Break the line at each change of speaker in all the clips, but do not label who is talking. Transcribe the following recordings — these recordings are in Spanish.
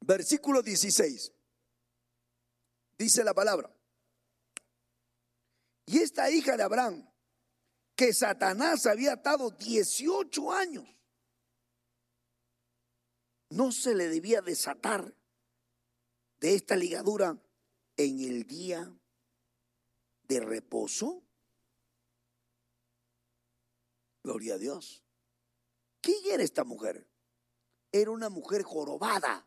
Versículo 16. Dice la palabra: y esta hija de Abraham, que Satanás había atado 18 años, ¿no se le debía desatar de esta ligadura en el día de reposo? Gloria a Dios. ¿Quién era esta mujer? Era una mujer jorobada.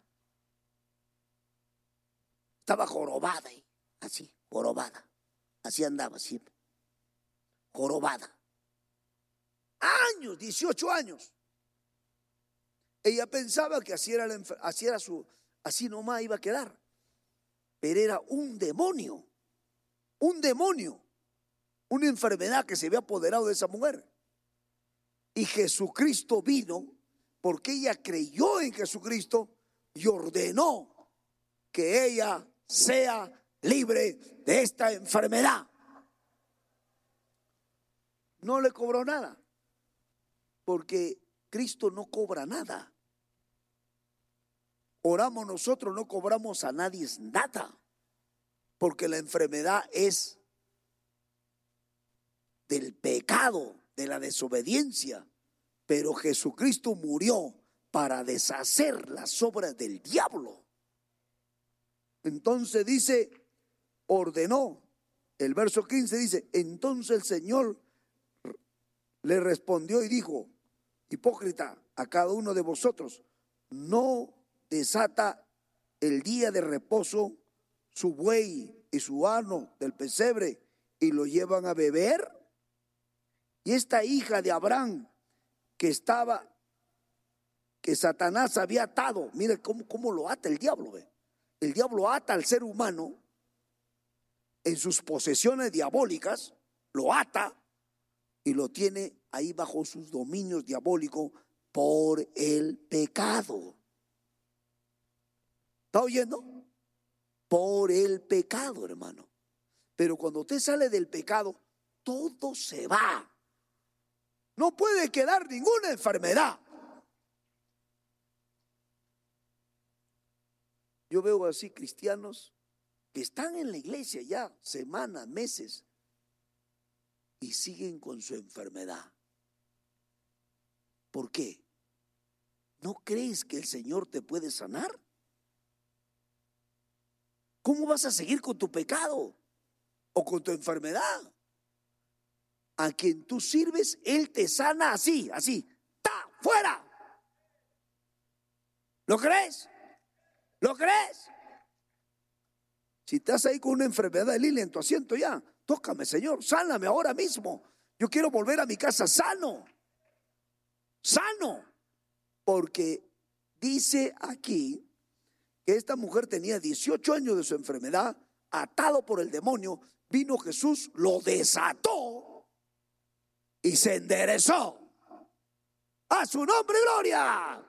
Estaba jorobada, así, jorobada. Así andaba siempre. Jorobada. Años, 18 años. Ella pensaba que así nomás iba a quedar. Pero era un demonio. Un demonio. Una enfermedad que se había apoderado de esa mujer. Y Jesucristo vino porque ella creyó en Jesucristo y ordenó que ella sea libre de esta enfermedad. No le cobró nada, porque Cristo no cobra nada. Oramos nosotros, no cobramos a nadie nada, porque la enfermedad es del pecado, de la desobediencia. Pero Jesucristo murió para deshacer las obras del diablo. Entonces dice, ordenó. El verso 15 dice: entonces el Señor le respondió y dijo: hipócrita, a cada uno de vosotros no desata el día de reposo su buey y su asno del pesebre y lo llevan a beber. Y esta hija de Abraham que Satanás había atado, mire cómo lo ata el diablo, ¿ve? El diablo ata al ser humano en sus posesiones diabólicas, lo ata y lo tiene ahí bajo sus dominios diabólicos por el pecado. ¿Está oyendo? Por el pecado, hermano. Pero cuando usted sale del pecado, todo se va. No puede quedar ninguna enfermedad. Yo veo así cristianos que están en la iglesia ya semanas, meses, y siguen con su enfermedad. ¿Por qué? ¿No crees que el Señor te puede sanar? ¿Cómo vas a seguir con tu pecado o con tu enfermedad? A quien tú sirves, Él te sana así, ¡ta! ¡Fuera! ¿Lo crees? ¿Lo crees? Si estás ahí con una enfermedad de Lila en tu asiento, ya, tócame, Señor, sáname ahora mismo. Yo quiero volver a mi casa sano. Sano. Porque dice aquí que esta mujer tenía 18 años de su enfermedad, atado por el demonio. Vino Jesús, lo desató y se enderezó. ¡A su nombre, gloria!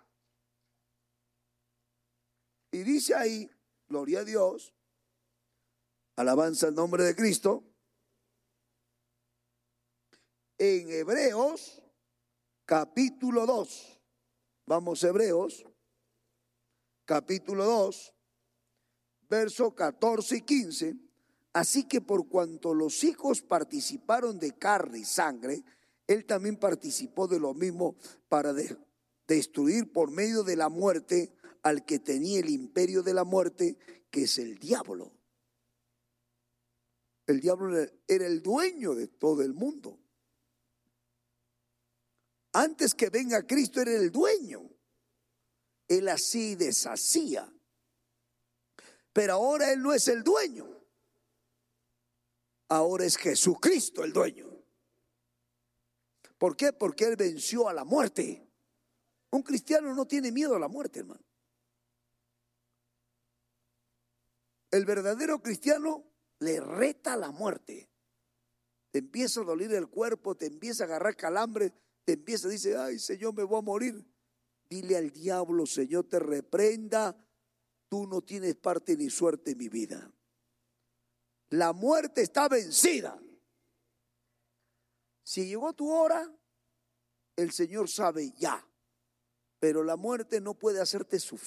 Y dice ahí, gloria a Dios, alabanza al nombre de Cristo, en Hebreos capítulo 2. Vamos, Hebreos capítulo 2, versos 14 y 15. Así que por cuanto los hijos participaron de carne y sangre, Él también participó de lo mismo para destruir por medio de la muerte al que tenía el imperio de la muerte, que es el diablo. El diablo era el dueño de todo el mundo. Antes que venga Cristo era el dueño. Él así deshacía. Pero ahora Él no es el dueño. Ahora es Jesucristo el dueño. ¿Por qué? Porque Él venció a la muerte. Un cristiano no tiene miedo a la muerte, hermano. El verdadero cristiano le reta a la muerte. Te empieza a doler el cuerpo, te empieza a agarrar calambre, te empieza a decir: ay, Señor, me voy a morir. Dile al diablo: Señor, te reprenda, tú no tienes parte ni suerte en mi vida. La muerte está vencida. Si llegó tu hora, el Señor sabe ya, pero la muerte no puede hacerte sufrir.